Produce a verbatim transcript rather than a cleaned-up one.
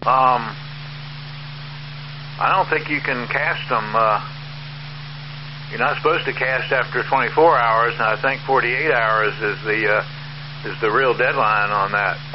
Um, I don't think you can cast them. Uh, you're not supposed to cast after twenty-four hours, and I think forty-eight hours is the uh, is the real deadline on that.